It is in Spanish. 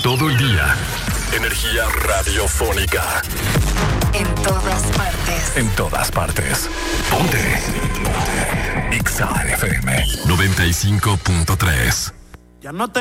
Todo el día. Energía radiofónica. En todas partes. En todas partes. Ponte. Ponte. Exa FM 95.3. Ya no te